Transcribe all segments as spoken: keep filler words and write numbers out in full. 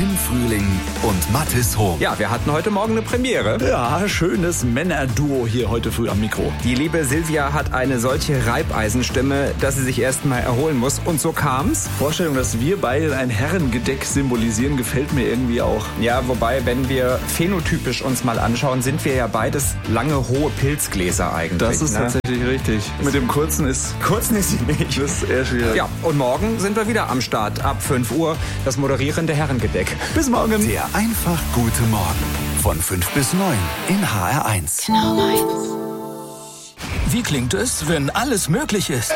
Tim Frühling und Mathis Hohm. Ja, wir hatten heute Morgen eine Premiere. Ja, schönes Männerduo hier heute früh am Mikro. Die liebe Silvia hat eine solche Reibeisenstimme, dass sie sich erst mal erholen muss. Und so kam's. Vorstellung, dass wir beide ein Herrengedeck symbolisieren, gefällt mir irgendwie auch. Ja, wobei, wenn wir phänotypisch uns mal anschauen, sind wir ja beides lange, hohe Pilzgläser eigentlich. Das ist ne? tatsächlich richtig. Mit dem kurzen ist... Kurzen ist sie nicht. Das ist eher schwierig. Ja, und morgen sind wir wieder am Start. Ab fünf Uhr das moderierende Herrengedeck. Bis morgen. Der einfach gute Morgen von fünf bis neun in H R eins. Genau meins. Wie klingt es, wenn alles möglich ist?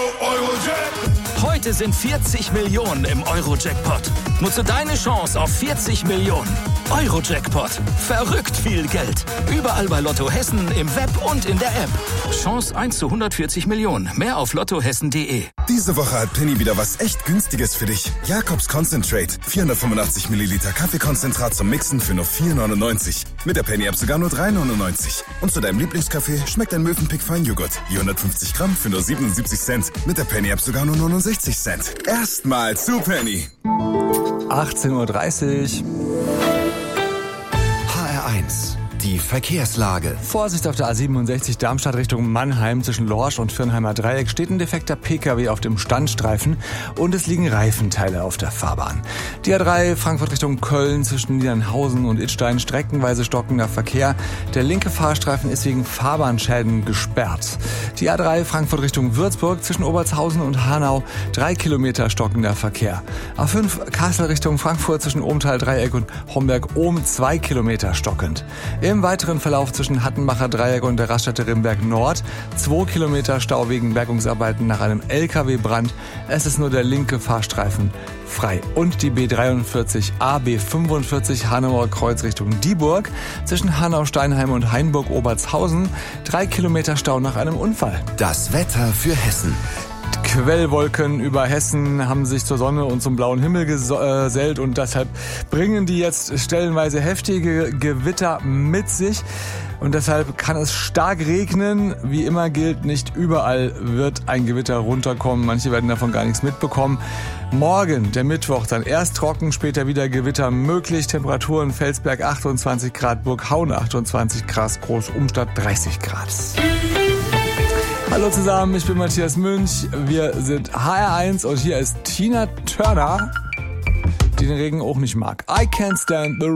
Heute sind vierzig Millionen im Euro-Jackpot. Nutze deine Chance auf vierzig Millionen. Euro-Jackpot. Verrückt viel Geld. Überall bei Lotto Hessen, im Web und in der App. Chance eins zu hundertvierzig Millionen. Mehr auf lottohessen punkt de. Diese Woche hat Penny wieder was echt Günstiges für dich. Jakobs Concentrate. vierhundertfünfundachtzig Milliliter Kaffeekonzentrat zum Mixen für nur vier neunundneunzig. Mit der Penny-App sogar nur drei neunundneunzig. Und zu deinem Lieblingskaffee schmeckt ein Mövenpick Feinjoghurt. Je hundertfünfzig Gramm für nur siebenundsiebzig Cent. Mit der Penny-App sogar nur neunundsechzig Cent. Erstmal zu Penny. achtzehn Uhr dreißig. H R eins. Die Verkehrslage. Vorsicht auf der A siebenundsechzig Darmstadt Richtung Mannheim zwischen Lorsch und Firnheimer Dreieck steht ein defekter P K W auf dem Standstreifen und es liegen Reifenteile auf der Fahrbahn. Die A drei Frankfurt Richtung Köln zwischen Niedernhausen und Idstein streckenweise stockender Verkehr. Der linke Fahrstreifen ist wegen Fahrbahnschäden gesperrt. Die A drei Frankfurt Richtung Würzburg zwischen Obertshausen und Hanau drei Kilometer stockender Verkehr. A fünf Kassel Richtung Frankfurt zwischen Ohmtal Dreieck und Homberg-Ohm zwei Kilometer stockend. Im weiteren Verlauf zwischen Hattenbacher Dreieck und der Raststätte Rimberg Nord zwei Kilometer Stau wegen Bergungsarbeiten nach einem L K W-Brand. Es ist nur der linke Fahrstreifen frei. Und die B dreiundvierzig A B fünfundvierzig Hanauer Kreuz Richtung Dieburg zwischen Hanau-Steinheim und Hainburg-Obertshausen drei Kilometer Stau nach einem Unfall. Das Wetter für Hessen. Quellwolken über Hessen haben sich zur Sonne und zum blauen Himmel gesellt und deshalb bringen die jetzt stellenweise heftige Gewitter mit sich. Und deshalb kann es stark regnen. Wie immer gilt, nicht überall wird ein Gewitter runterkommen. Manche werden davon gar nichts mitbekommen. Morgen, der Mittwoch, dann erst trocken, später wieder Gewitter möglich. Temperaturen Felsberg achtundzwanzig Grad, Burghauen achtundzwanzig Grad, Großumstadt dreißig Grad. Hallo zusammen, ich bin Matthias Münch, wir sind H R eins und hier ist Tina Turner, die den Regen auch nicht mag. I can't stand the